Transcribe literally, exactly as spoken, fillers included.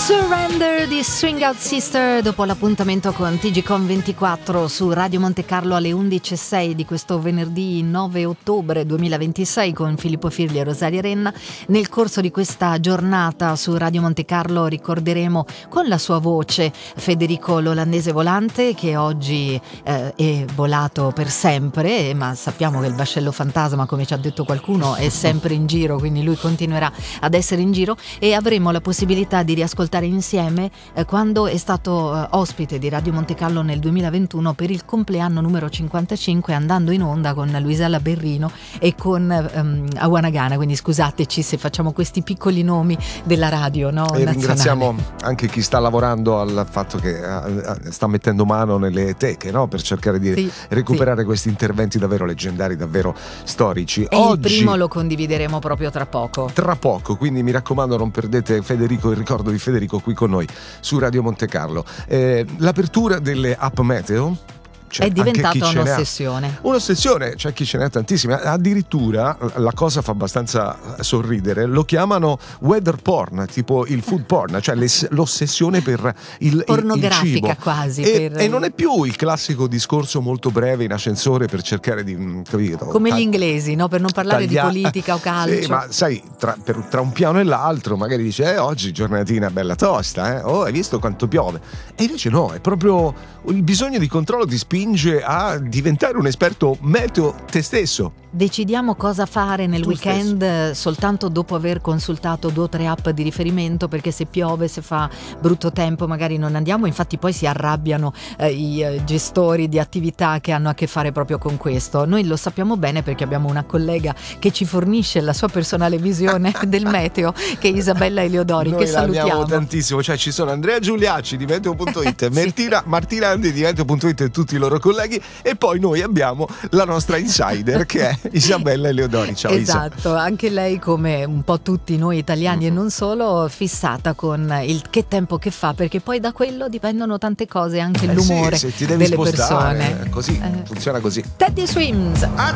Surrender di Swing Out Sister dopo l'appuntamento con T G Com ventiquattro su Radio Monte Carlo alle undici e sei di questo venerdì nove ottobre duemilaventisei con Filippo Firli e Rosaria Renna. Nel corso di questa giornata su Radio Monte Carlo ricorderemo con la sua voce Federico l'olandese volante, che oggi eh, è volato per sempre, ma sappiamo che il vascello fantasma, come ci ha detto qualcuno, è sempre in giro, quindi lui continuerà ad essere in giro, e avremo la possibilità di riascoltare insieme eh, quando è stato eh, ospite di Radio Monte Carlo nel duemilaventuno per il compleanno numero cinquantacinque, andando in onda con Luisella Berrino e con um, Awanagana. Quindi scusateci se facciamo questi piccoli nomi della radio, no, e nazionale. Ringraziamo anche chi sta lavorando al fatto che uh, sta mettendo mano nelle teche, no, per cercare di sì, recuperare sì. questi interventi davvero leggendari, davvero storici. E Oggi, il primo lo condivideremo proprio tra poco tra poco, quindi mi raccomando non perdete Federico, il ricordo di Federico qui con noi su Radio Monte Carlo. Eh, l'apertura delle app meteo è diventata un'ossessione. Un'ossessione, c'è chi ce n'è tantissime. Addirittura la cosa fa abbastanza sorridere, lo chiamano weather porn, tipo il food porn, cioè l'ossessione per il, pornografica il cibo. quasi. E, per... e non è più il classico discorso molto breve in ascensore per cercare di, capito? Come gli inglesi, no? Per non parlare taglia... di politica o calcio. Sì, ma sai, tra, per, tra un piano e l'altro magari dice eh, oggi giornatina bella tosta, eh? Oh, hai visto quanto piove? E invece no, è proprio il bisogno di controllo ti spinge a diventare un esperto meteo te stesso. Decidiamo cosa fare nel tu weekend stesso. Soltanto dopo aver consultato due o tre app di riferimento, perché se piove, se fa brutto tempo magari non andiamo. Infatti poi si arrabbiano eh, i eh, gestori di attività che hanno a che fare proprio con questo. Noi lo sappiamo bene perché abbiamo una collega che ci fornisce la sua personale visione del meteo, che è Isabella Eleodori. Noi che salutiamo. Noi tantissimo, cioè ci sono Andrea Giuliacci di meteo punto it, sì. Martina, Martina Andi di meteo punto it e tutti i loro colleghi, e poi noi abbiamo la nostra insider che è Isabella Eleodori. Ciao. Esatto, Isa. Anche lei, come un po' tutti noi italiani, mm-hmm. e non solo, fissata con il che tempo che fa, perché poi da quello dipendono tante cose, anche eh l'umore sì, se ti devi delle spostare, persone. Così, eh. funziona così. Teddy Swims.